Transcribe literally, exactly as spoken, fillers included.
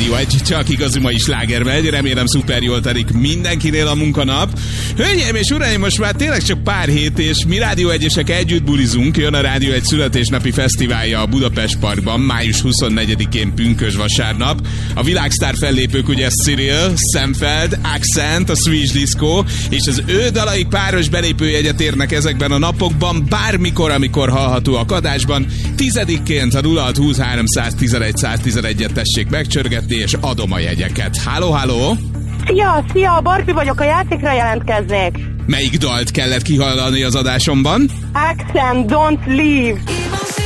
Rádió egy, csak igazi mai slágermegy. Remélem szuper jól telik mindenkinél a munkanap. Hölgyeim és uraim, most már tényleg csak pár hét, és mi Rádió egyesek együtt bulizunk. Jön a Rádió egy születésnapi fesztiválja a Budapest Parkban, május huszonnegyedikén pünkös vasárnap. A világsztár fellépők ugye Cyril, Szemfeld, Accent, a Swedish Disco, és az ő dalaik páros belépőjegyet érnek ezekben a napokban, bármikor, amikor hallhatóak adásban. Tizedikként a nulla hat húsz háromszáztizenegy száztizenegyet tessék megcsörgetni, és adom a jegyeket. Halló, halló! Szia, szia, Barbi vagyok, a játékra jelentkeznék. Melyik dalt kellett kihallani az adásomban? Accent, Don't Leave.